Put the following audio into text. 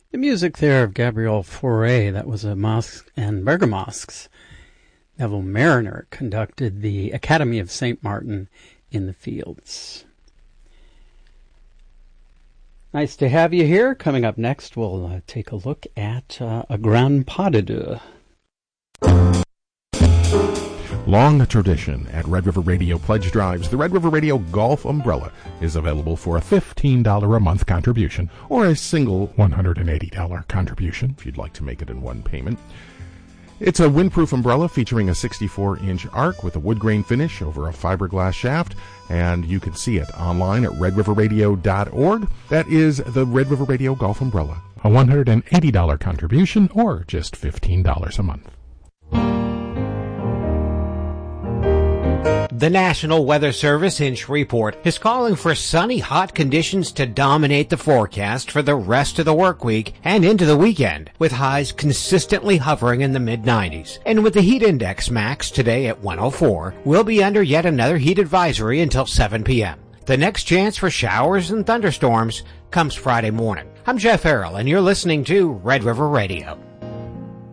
The music there of Gabriel Fauré, that was a Mosques and Bergamasques. Neville Mariner conducted the Academy of St. Martin in the Fields. Nice to have you here. Coming up next, we'll take a look at a Grand Pas de Deux. Long tradition at Red River Radio Pledge Drives, the Red River Radio Golf Umbrella is available for a $15 a month contribution or a single $180 contribution if you'd like to make it in one payment. It's a windproof umbrella featuring a 64-inch arc with a wood grain finish over a fiberglass shaft, and you can see it online at redriverradio.org. That is the Red River Radio Golf Umbrella, a $180 contribution or just $15 a month. The National Weather Service in Shreveport is calling for sunny, hot conditions to dominate the forecast for the rest of the work week and into the weekend, with highs consistently hovering in the mid-90s. And with the heat index max today at 104, we'll be under yet another heat advisory until 7 p.m. The next chance for showers and thunderstorms comes Friday morning. I'm Jeff Errol, and you're listening to Red River Radio.